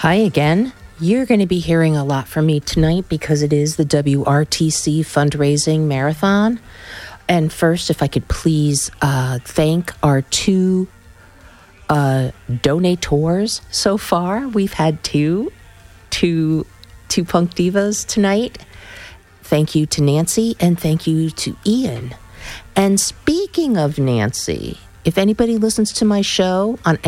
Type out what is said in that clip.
Hi again. You're going to be hearing a lot from me tonight because it is the WRTC fundraising marathon. And first, if I could please thank our two donators so far. We've had two Punk Divas tonight. Thank you to Nancy and thank you to Ian. And speaking of Nancy, if anybody listens to my show on